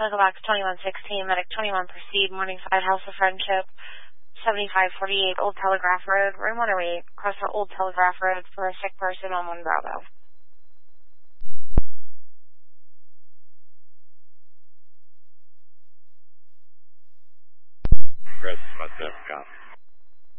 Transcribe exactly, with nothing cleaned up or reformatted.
Medical box twenty-one sixteen, medic twenty-one proceed, Morningside House of Friendship, seventy-five forty-eight Old Telegraph Road, room one oh eight, across the Old Telegraph Road for a sick person on one Bravo. Press, must have copy.